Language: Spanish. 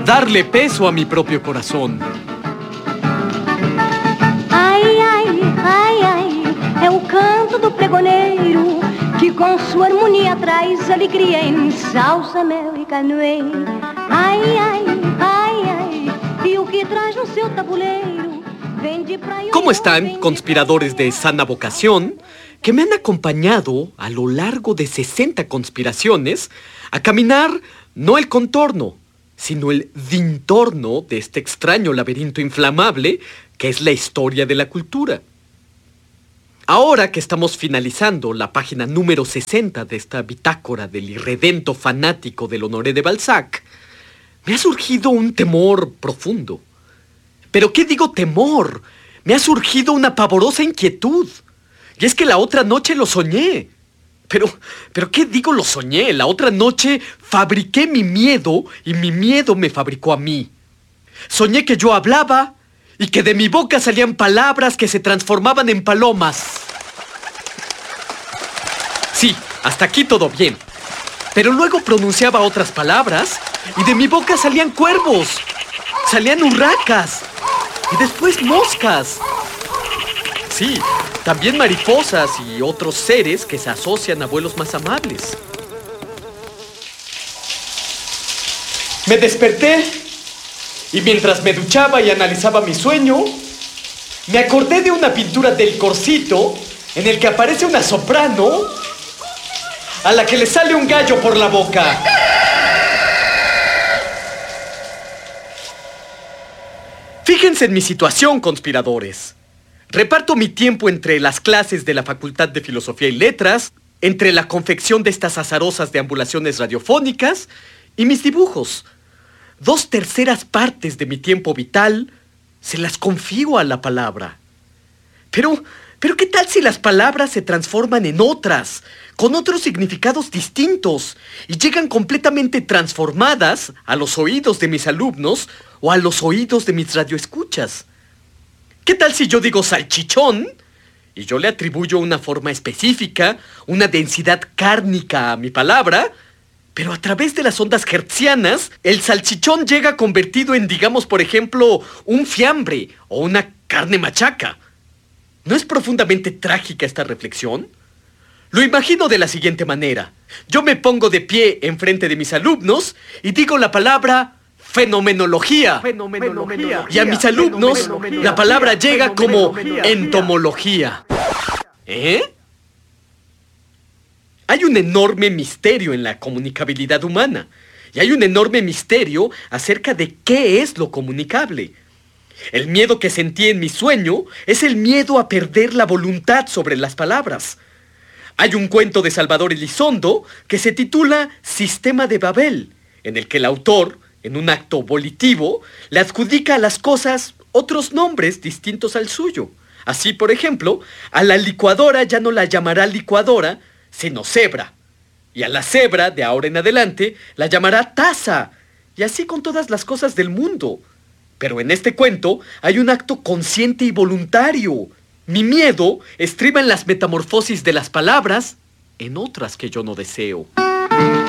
darle peso a mi propio corazón. Ai, ai, ai, ai, é o canto do pregoneiro que com sua harmonia traz alegria em salsa, mel e canoeiro. Ai, ai, ai, ai, e o que traz no seu tabuleiro vem de praia. ¿Cómo están, conspiradores de sana vocación, que me han acompañado a lo largo de 60 conspiraciones a caminar no el contorno, sino el dintorno de este extraño laberinto inflamable que es la historia de la cultura? Ahora que estamos finalizando la página número 60 de esta bitácora del irredento fanático del Honoré de Balzac, me ha surgido un temor profundo. ¿Pero qué digo temor? Me ha surgido una pavorosa inquietud. Y es que la otra noche lo soñé. Pero ¿qué digo lo soñé? La otra noche fabriqué mi miedo y mi miedo me fabricó a mí. Soñé que yo hablaba y que de mi boca salían palabras que se transformaban en palomas. Sí, hasta aquí todo bien. Pero luego pronunciaba otras palabras y de mi boca salían cuervos, salían urracas y después moscas. Sí, también mariposas y otros seres que se asocian a vuelos más amables. Me desperté y mientras me duchaba y analizaba mi sueño, me acordé de una pintura del Corsito en el que aparece una soprano a la que le sale un gallo por la boca. Fíjense en mi situación, conspiradores. Reparto mi tiempo entre las clases de la Facultad de Filosofía y Letras, entre la confección de estas azarosas deambulaciones radiofónicas y mis dibujos. 2/3 partes de mi tiempo vital se las confío a la palabra. Pero ¿qué tal si las palabras se transforman en otras, con otros significados distintos, y llegan completamente transformadas a los oídos de mis alumnos o a los oídos de mis radioescuchas? ¿Qué tal si yo digo salchichón y yo le atribuyo una forma específica, una densidad cárnica a mi palabra, pero a través de las ondas hertzianas, el salchichón llega convertido en, digamos, por ejemplo, un fiambre o una carne machaca? ¿No es profundamente trágica esta reflexión? Lo imagino de la siguiente manera. Yo me pongo de pie enfrente de mis alumnos y digo la palabra fenomenología. Y a mis alumnos la palabra llega como entomología. ¿Eh? Hay un enorme misterio en la comunicabilidad humana. Y hay un enorme misterio acerca de qué es lo comunicable. El miedo que sentí en mi sueño es el miedo a perder la voluntad sobre las palabras. Hay un cuento de Salvador Elizondo que se titula Sistema de Babel, en el que el autor, en un acto volitivo, le adjudica a las cosas otros nombres distintos al suyo. Así, por ejemplo, a la licuadora ya no la llamará licuadora, sino cebra. Y a la cebra, de ahora en adelante, la llamará taza. Y así con todas las cosas del mundo. Pero en este cuento hay un acto consciente y voluntario. Mi miedo estriba en las metamorfosis de las palabras en otras que yo no deseo.